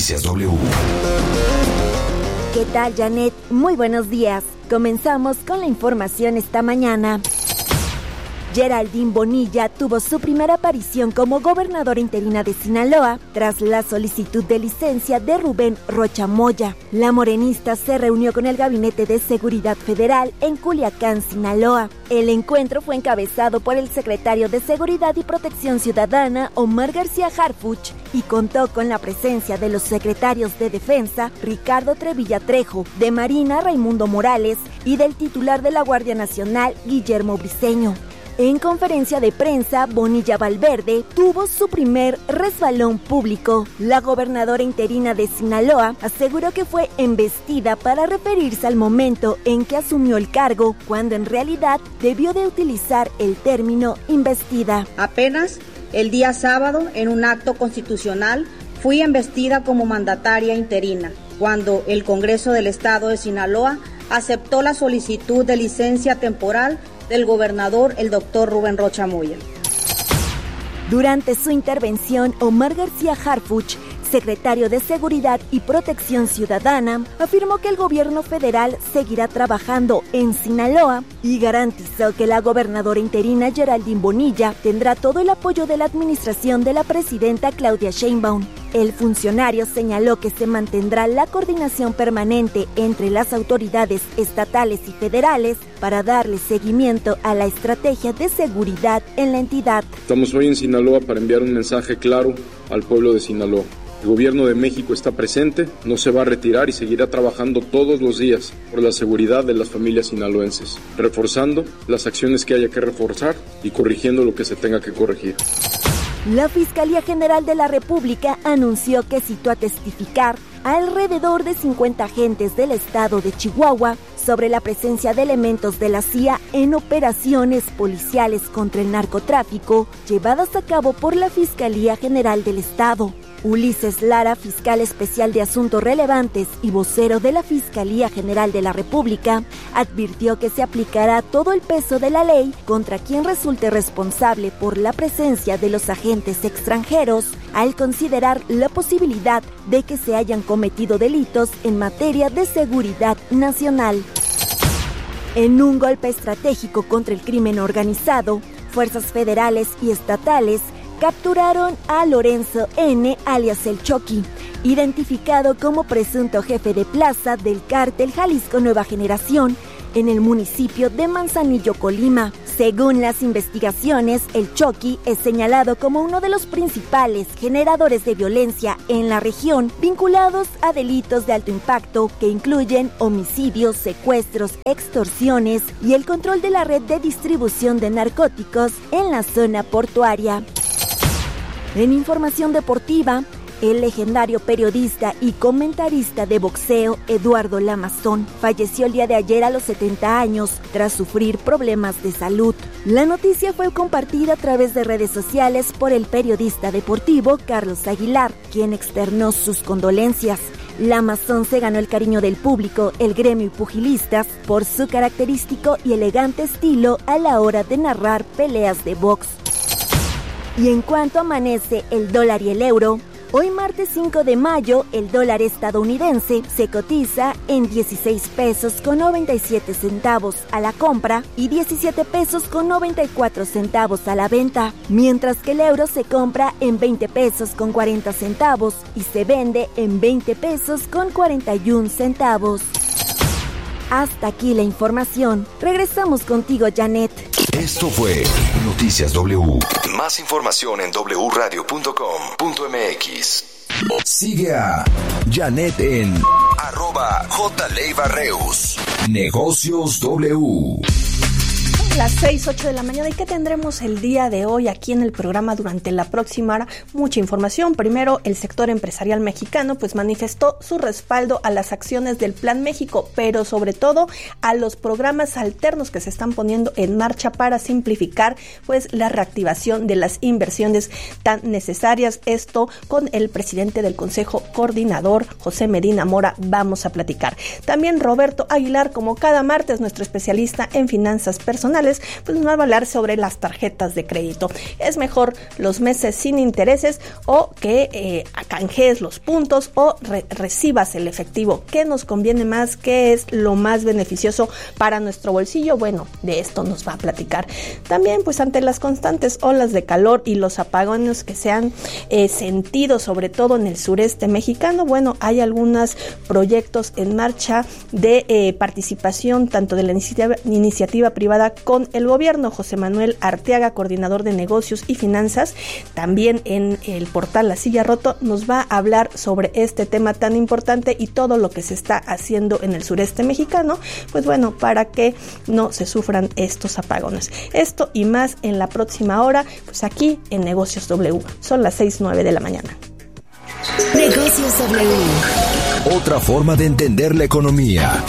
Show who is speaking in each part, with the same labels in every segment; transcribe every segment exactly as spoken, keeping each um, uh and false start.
Speaker 1: Noticias W.
Speaker 2: ¿Qué tal, Janet? Muy buenos días. Comenzamos con la información esta mañana. Geraldine Bonilla tuvo su primera aparición como gobernadora interina de Sinaloa tras la solicitud de licencia de Rubén Rocha Moya. La morenista se reunió con el Gabinete de Seguridad Federal en Culiacán, Sinaloa. El encuentro fue encabezado por el secretario de Seguridad y Protección Ciudadana, Omar García Harfuch, y contó con la presencia de los secretarios de Defensa, Ricardo Trevilla Trejo, de Marina, Raimundo Morales, y del titular de la Guardia Nacional, Guillermo Briceño. En conferencia de prensa, Bonilla Valverde tuvo su primer resbalón público. La gobernadora interina de Sinaloa aseguró que fue embestida para referirse al momento en que asumió el cargo, cuando en realidad debió de utilizar el término investida.
Speaker 3: Apenas el día sábado, en un acto constitucional, fui embestida como mandataria interina, cuando el Congreso del Estado de Sinaloa aceptó la solicitud de licencia temporal del gobernador, el doctor Rubén Rocha Moya.
Speaker 2: Durante su intervención, Omar García Harfuch, secretario de Seguridad y Protección Ciudadana, afirmó que el gobierno federal seguirá trabajando en Sinaloa y garantizó que la gobernadora interina Geraldine Bonilla tendrá todo el apoyo de la administración de la presidenta Claudia Sheinbaum. El funcionario señaló que se mantendrá la coordinación permanente entre las autoridades estatales y federales para darle seguimiento a la estrategia de seguridad en la entidad.
Speaker 4: Estamos hoy en Sinaloa para enviar un mensaje claro al pueblo de Sinaloa. El gobierno de México está presente, no se va a retirar y seguirá trabajando todos los días por la seguridad de las familias sinaloenses, reforzando las acciones que haya que reforzar y corrigiendo lo que se tenga que corregir.
Speaker 2: La Fiscalía General de la República anunció que citó a testificar a alrededor de cincuenta agentes del estado de Chihuahua sobre la presencia de elementos de la C I A en operaciones policiales contra el narcotráfico llevadas a cabo por la Fiscalía General del Estado. Ulises Lara, fiscal especial de Asuntos Relevantes y vocero de la Fiscalía General de la República, advirtió que se aplicará todo el peso de la ley contra quien resulte responsable por la presencia de los agentes extranjeros, al considerar la posibilidad de que se hayan cometido delitos en materia de seguridad nacional. En un golpe estratégico contra el crimen organizado, fuerzas federales y estatales capturaron a Lorenzo N., alias El Choqui, identificado como presunto jefe de plaza del cártel Jalisco Nueva Generación en el municipio de Manzanillo, Colima. Según las investigaciones, El Choqui es señalado como uno de los principales generadores de violencia en la región, vinculados a delitos de alto impacto que incluyen homicidios, secuestros, extorsiones y el control de la red de distribución de narcóticos en la zona portuaria. En información deportiva, el legendario periodista y comentarista de boxeo Eduardo Lamazón falleció el día de ayer a los setenta años tras sufrir problemas de salud. La noticia fue compartida a través de redes sociales por el periodista deportivo Carlos Aguilar, quien externó sus condolencias. Lamazón se ganó el cariño del público, el gremio y pugilistas por su característico y elegante estilo a la hora de narrar peleas de box. Y en cuanto amanece el dólar y el euro, hoy martes cinco de mayo, el dólar estadounidense se cotiza en dieciséis pesos con noventa y siete centavos a la compra y diecisiete pesos con noventa y cuatro centavos a la venta, mientras que el euro se compra en veinte pesos con cuarenta centavos y se vende en veinte pesos con cuarenta y un centavos. Hasta aquí la información. Regresamos contigo, Janet.
Speaker 1: Esto fue Noticias W. Más información en doble u radio punto com punto m x. Sigue a Janet en arroba jleiva-reus. Negocios W.
Speaker 5: Las seis, ocho de la mañana. ¿Y qué tendremos el día de hoy aquí en el programa durante la próxima hora? Mucha información. Primero, el sector empresarial mexicano pues manifestó su respaldo a las acciones del Plan México, pero sobre todo a los programas alternos que se están poniendo en marcha para simplificar pues la reactivación de las inversiones tan necesarias. Esto con el presidente del Consejo Coordinador, José Medina Mora, vamos a platicar. También Roberto Aguilar, como cada martes, nuestro especialista en finanzas personales, internacionales, pues nos va a hablar sobre las tarjetas de crédito. ¿Es mejor los meses sin intereses o que eh, canjees los puntos o re- recibas el efectivo? ¿Qué nos conviene más? ¿Qué es lo más beneficioso para nuestro bolsillo? Bueno, de esto nos va a platicar. También, pues ante las constantes olas de calor y los apagones que se han eh, sentido, sobre todo en el sureste mexicano, bueno, hay algunos proyectos en marcha de eh, participación tanto de la iniciativa, iniciativa privada con el gobierno. José Manuel Arteaga, coordinador de negocios y finanzas, también en el portal La Silla Roto, nos va a hablar sobre este tema tan importante y todo lo que se está haciendo en el sureste mexicano, pues bueno, para que no se sufran estos apagones. Esto y más en la próxima hora, pues aquí en Negocios W. Son las seis nueve de la mañana.
Speaker 1: Negocios W. Otra forma de entender la economía.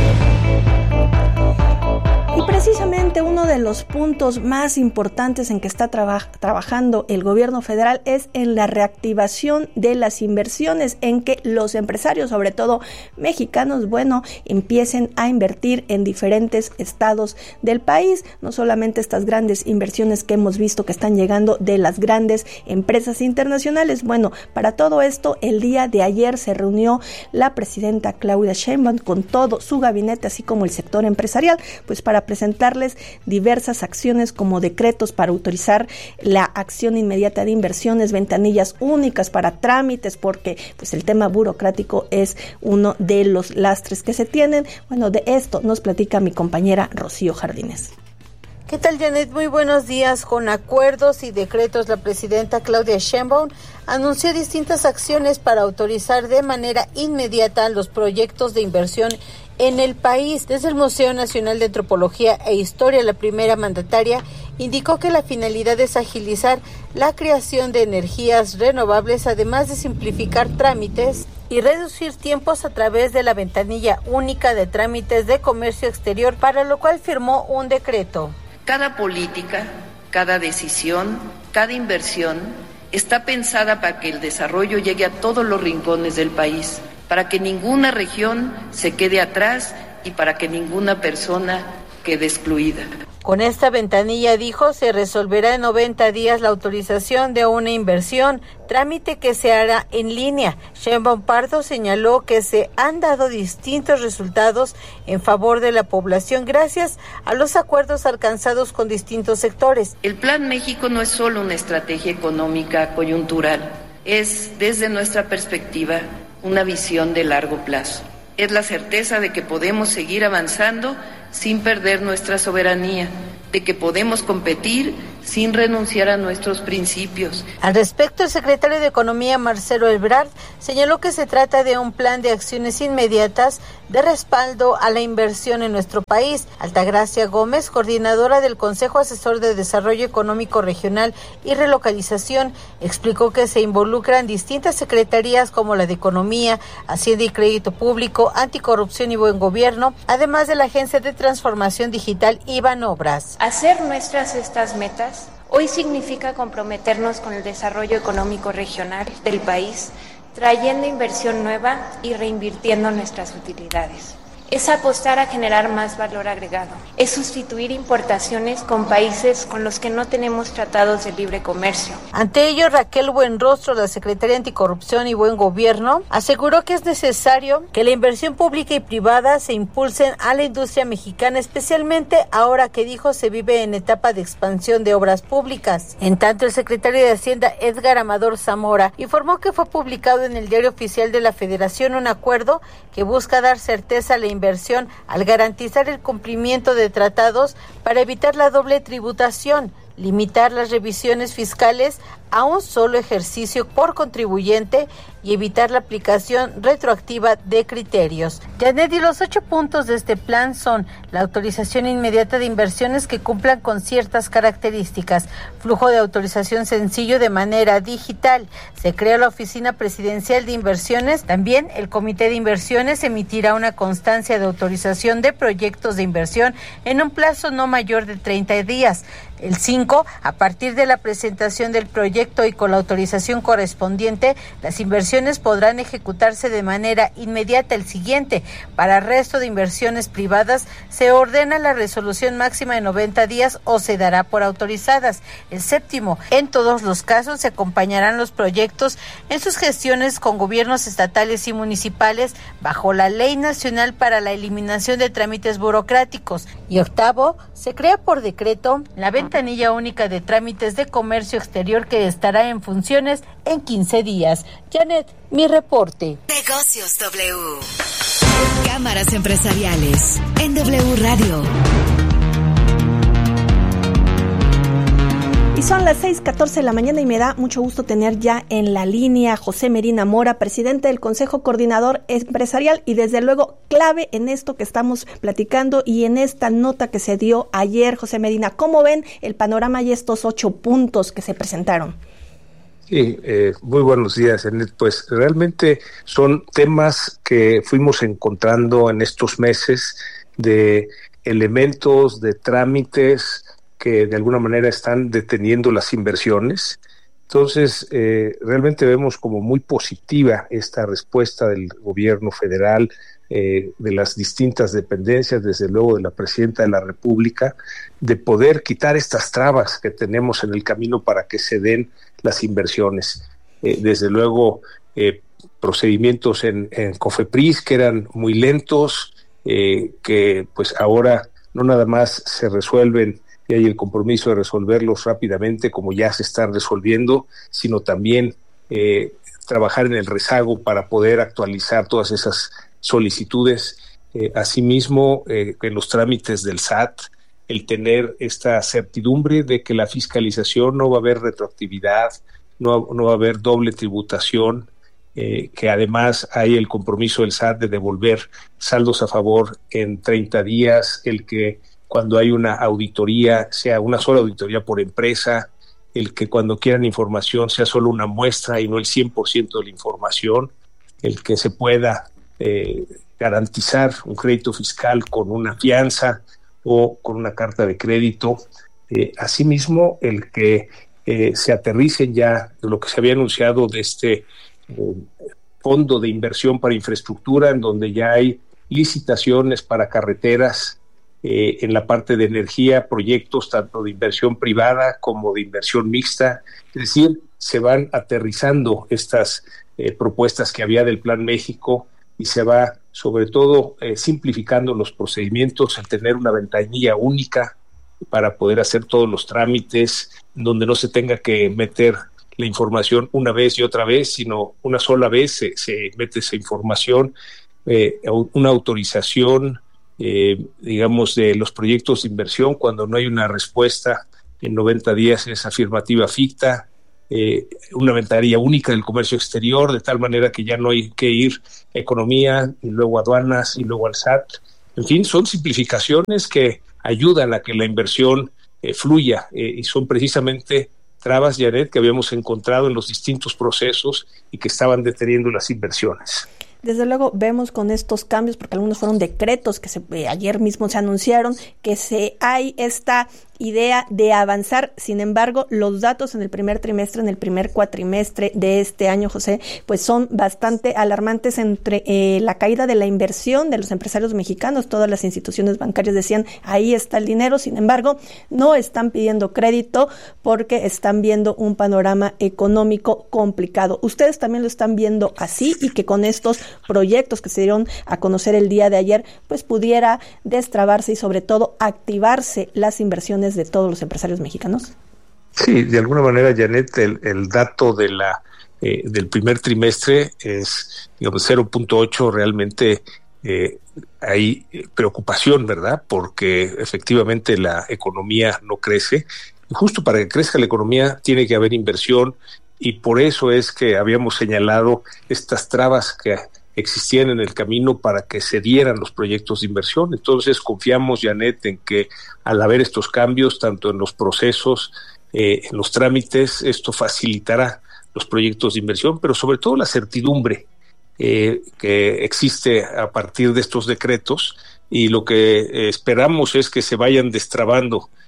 Speaker 5: Y precisamente uno de los puntos más importantes en que está traba- trabajando el gobierno federal es en la reactivación de las inversiones, en que los empresarios, sobre todo mexicanos, bueno, empiecen a invertir en diferentes estados del país, no solamente estas grandes inversiones que hemos visto que están llegando de las grandes empresas internacionales. Bueno, para todo esto, el día de ayer se reunió la presidenta Claudia Sheinbaum con todo su gabinete, así como el sector empresarial, pues para presentarles diversas acciones como decretos para autorizar la acción inmediata de inversiones, ventanillas únicas para trámites, porque pues el tema burocrático es uno de los lastres que se tienen. Bueno, de esto nos platica mi compañera Rocío Jardines.
Speaker 6: ¿Qué tal, Janet? Muy buenos días. Con acuerdos y decretos, la presidenta Claudia Sheinbaum anunció distintas acciones para autorizar de manera inmediata los proyectos de inversión en el país. Desde el Museo Nacional de Antropología e Historia, la primera mandataria indicó que la finalidad es agilizar la creación de energías renovables, además de simplificar trámites y reducir tiempos a través de la ventanilla única de trámites de comercio exterior, para lo cual firmó un decreto.
Speaker 7: Cada política, cada decisión, cada inversión está pensada para que el desarrollo llegue a todos los rincones del país, para que ninguna región se quede atrás y para que ninguna persona quede excluida.
Speaker 6: Con esta ventanilla, dijo, se resolverá en noventa días la autorización de una inversión, trámite que se hará en línea. Sheinbaum Pardo señaló que se han dado distintos resultados en favor de la población gracias a los acuerdos alcanzados con distintos sectores.
Speaker 7: El Plan México no es solo una estrategia económica coyuntural, es, desde nuestra perspectiva, una visión de largo plazo. Es la certeza de que podemos seguir avanzando sin perder nuestra soberanía, de que podemos competir sin renunciar a nuestros principios.
Speaker 6: Al respecto, el secretario de Economía, Marcelo Ebrard, señaló que se trata de un plan de acciones inmediatas de respaldo a la inversión en nuestro país. Altagracia Gómez, coordinadora del Consejo Asesor de Desarrollo Económico Regional y Relocalización, explicó que se involucran distintas secretarías como la de Economía, Hacienda y Crédito Público, Anticorrupción y Buen Gobierno, además de la Agencia de Transformación Digital y Banobras.
Speaker 8: Hacer nuestras estas metas hoy significa comprometernos con el desarrollo económico regional del país, trayendo inversión nueva y reinvirtiendo nuestras utilidades. Es apostar a generar más valor agregado, es sustituir importaciones con países con los que no tenemos tratados de libre comercio.
Speaker 6: Ante ello, Raquel Buenrostro, la secretaria Anticorrupción y Buen Gobierno, aseguró que es necesario que la inversión pública y privada se impulsen a la industria mexicana, especialmente ahora que, dijo, se vive en etapa de expansión de obras públicas. En tanto, el secretario de Hacienda, Edgar Amador Zamora, informó que fue publicado en el Diario Oficial de la Federación un acuerdo que busca dar certeza a la inversión al garantizar el cumplimiento de tratados para evitar la doble tributación, limitar las revisiones fiscales a un solo ejercicio por contribuyente y evitar la aplicación retroactiva de criterios. Janet, y los ocho puntos de este plan son la autorización inmediata de inversiones que cumplan con ciertas características, flujo de autorización sencillo de manera digital, se crea la Oficina Presidencial de Inversiones, también el Comité de Inversiones emitirá una constancia de autorización de proyectos de inversión en un plazo no mayor de treinta días. El cinco, a partir de la presentación del proyecto y con la autorización correspondiente, las inversiones podrán ejecutarse de manera inmediata. El siguiente, para resto de inversiones privadas, se ordena la resolución máxima de noventa días o se dará por autorizadas. El séptimo, en todos los casos se acompañarán los proyectos en sus gestiones con gobiernos estatales y municipales bajo la Ley Nacional para la Eliminación de Trámites Burocráticos. Y octavo, se crea por decreto la ventanilla única de trámites de comercio exterior que estará en funciones en quince días. Janet, mi reporte.
Speaker 9: Negocios W. Cámaras empresariales en W Radio.
Speaker 5: Y son las seis catorce de la mañana y me da mucho gusto tener ya en la línea a José Medina Mora, presidente del Consejo Coordinador Empresarial y desde luego clave en esto que estamos platicando y en esta nota que se dio ayer. José Medina, ¿cómo ven el panorama y estos ocho puntos que se presentaron?
Speaker 10: Sí, eh, muy buenos días, Janet. Pues realmente son temas que fuimos encontrando en estos meses de elementos, de trámites que de alguna manera están deteniendo las inversiones. Entonces, eh, realmente vemos como muy positiva esta respuesta del gobierno federal, eh, de las distintas dependencias, desde luego de la Presidenta de la República, de poder quitar estas trabas que tenemos en el camino para que se den las inversiones. Eh, desde luego, eh, procedimientos en, en COFEPRIS que eran muy lentos, eh, que pues ahora no nada más se resuelven y hay el compromiso de resolverlos rápidamente como ya se están resolviendo, sino también eh, trabajar en el rezago para poder actualizar todas esas solicitudes. Eh, asimismo, eh, en los trámites del S A T, el tener esta certidumbre de que la fiscalización no va a haber retroactividad, no, no va a haber doble tributación, eh, que además hay el compromiso del S A T de devolver saldos a favor en treinta días, el que cuando hay una auditoría sea una sola auditoría por empresa, el que cuando quieran información sea solo una muestra y no el cien por ciento de la información, el que se pueda eh, garantizar un crédito fiscal con una fianza o con una carta de crédito. Eh, asimismo, el que eh, se aterricen ya de lo que se había anunciado de este eh, fondo de inversión para infraestructura, en donde ya hay licitaciones para carreteras, eh, en la parte de energía, proyectos tanto de inversión privada como de inversión mixta. Es decir, se van aterrizando estas eh, propuestas que había del Plan México y se va sobre todo eh, simplificando los procedimientos, el tener una ventanilla única para poder hacer todos los trámites, donde no se tenga que meter la información una vez y otra vez, sino una sola vez se, se mete esa información, eh, una autorización, eh, digamos, de los proyectos de inversión, cuando no hay una respuesta en noventa días es afirmativa ficta, eh, una ventanilla única del comercio exterior, de tal manera que ya no hay que ir a economía y luego aduanas y luego al S A T. En fin, son simplificaciones que ayudan a que la inversión eh, fluya eh, y son precisamente trabas, Janet, que habíamos encontrado en los distintos procesos y que estaban deteniendo las inversiones.
Speaker 5: Desde luego vemos con estos cambios, porque algunos fueron decretos que se, eh, ayer mismo se anunciaron, que se hay esta idea de avanzar. Sin embargo, los datos en el primer trimestre, en el primer cuatrimestre de este año, José, pues son bastante alarmantes entre eh, la caída de la inversión de los empresarios mexicanos. Todas las instituciones bancarias decían, ahí está el dinero. Sin embargo, no están pidiendo crédito porque están viendo un panorama económico complicado. ¿Ustedes también lo están viendo así y que con estos proyectos que se dieron a conocer el día de ayer, pues pudiera destrabarse y sobre todo activarse las inversiones de todos los empresarios mexicanos?
Speaker 10: Sí, de alguna manera, Janet, el, el dato de la eh, del primer trimestre es, digamos, cero punto ocho. Realmente eh, hay preocupación, ¿verdad? Porque efectivamente la economía no crece. Y justo para que crezca la economía tiene que haber inversión, y por eso es que habíamos señalado estas trabas que existían en el camino para que se dieran los proyectos de inversión. Entonces confiamos, Janet, en que al haber estos cambios, tanto en los procesos, eh, en los trámites, esto facilitará los proyectos de inversión, pero sobre todo la certidumbre eh, que existe a partir de estos decretos, y lo que eh, esperamos es que se vayan destrabando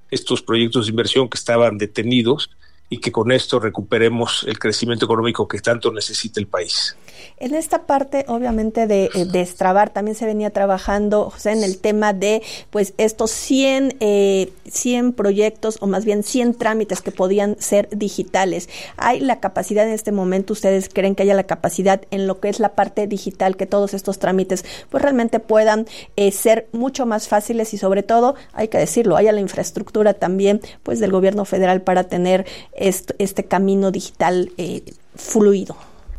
Speaker 10: estos proyectos de inversión que estaban detenidos y que con esto recuperemos el crecimiento económico que tanto necesita el país.
Speaker 5: En esta parte, obviamente, de eh, destrabar, también se venía trabajando, José, en el tema de pues estos cien, eh, cien proyectos, o más bien cien trámites que podían ser digitales. ¿Hay la capacidad en este momento, ustedes creen que haya la capacidad en lo que es la parte digital, que todos estos trámites pues realmente puedan eh, ser mucho más fáciles y sobre todo, hay que decirlo, haya la infraestructura también pues del gobierno federal para tener este, este camino digital eh, fluido?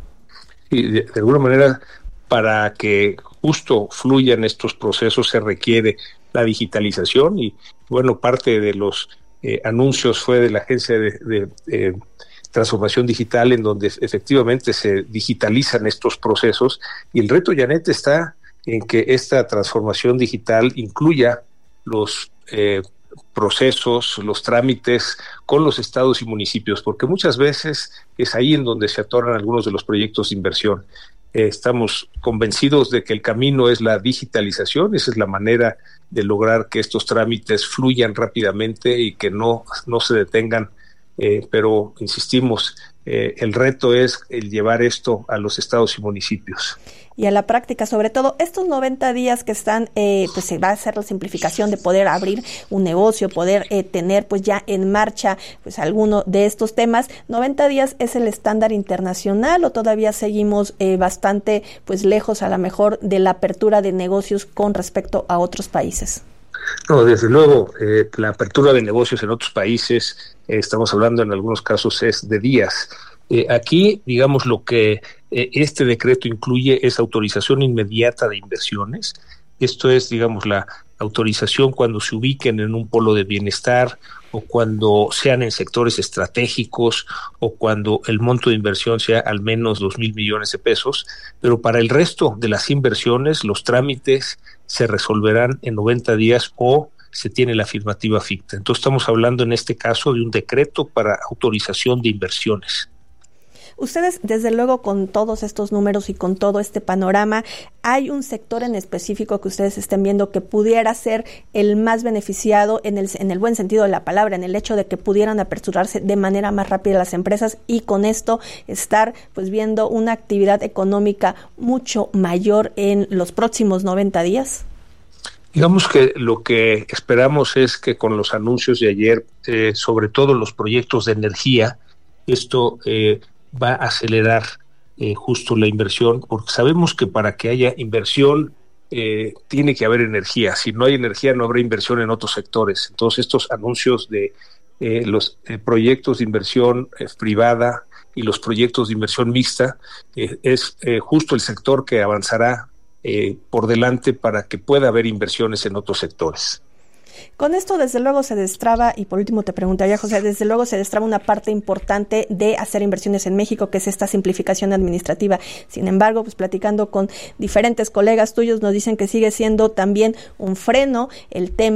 Speaker 10: Y de, de alguna manera, para que justo fluyan estos procesos se requiere la digitalización y, bueno, parte de los eh, anuncios fue de la Agencia de, de, de Transformación Digital, en donde efectivamente se digitalizan estos procesos, y el reto, Janet, está en que esta transformación digital incluya los eh, procesos, los trámites con los estados y municipios, porque muchas veces es ahí en donde se atoran algunos de los proyectos de inversión. Eh, estamos convencidos de que el camino es la digitalización, esa es la manera de lograr que estos trámites fluyan rápidamente y que no, no se detengan, eh, pero insistimos, eh, el reto es el llevar esto a los estados y municipios.
Speaker 5: Y a la práctica, sobre todo estos noventa días que están, eh, pues se va a hacer la simplificación de poder abrir un negocio, poder eh, tener pues ya en marcha pues alguno de estos temas. ¿noventa días es el estándar internacional o todavía seguimos eh, bastante pues lejos a lo mejor de la apertura de negocios con respecto a otros países?
Speaker 10: No, desde luego, eh, la apertura de negocios en otros países, eh, estamos hablando en algunos casos es de días. Eh, aquí, digamos, lo que eh, este decreto incluye es autorización inmediata de inversiones. Esto es, digamos, la autorización cuando se ubiquen en un polo de bienestar o cuando sean en sectores estratégicos o cuando el monto de inversión sea al menos dos mil millones de pesos. Pero para el resto de las inversiones, los trámites se resolverán en noventa días o se tiene la afirmativa ficta. Entonces estamos hablando en este caso de un decreto para autorización de inversiones.
Speaker 5: Ustedes, desde luego, con todos estos números y con todo este panorama, ¿hay un sector en específico que ustedes estén viendo que pudiera ser el más beneficiado en el, en el buen sentido de la palabra, en el hecho de que pudieran aperturarse de manera más rápida las empresas y con esto estar pues viendo una actividad económica mucho mayor en los próximos noventa días?
Speaker 10: Digamos que lo que esperamos es que con los anuncios de ayer, eh, sobre todo los proyectos de energía, esto eh, va a acelerar eh, justo la inversión, porque sabemos que para que haya inversión eh, tiene que haber energía. Si no hay energía, no habrá inversión en otros sectores. Entonces, estos anuncios de eh, los eh, proyectos de inversión eh, privada y los proyectos de inversión mixta eh, es eh, justo el sector que avanzará eh, por delante para que pueda haber inversiones en otros sectores.
Speaker 5: Con esto, desde luego, se destraba, y por último te preguntaría, José, desde luego se destraba una parte importante de hacer inversiones en México, que es esta simplificación administrativa. Sin embargo, pues platicando con diferentes colegas tuyos, nos dicen que sigue siendo también un freno el tema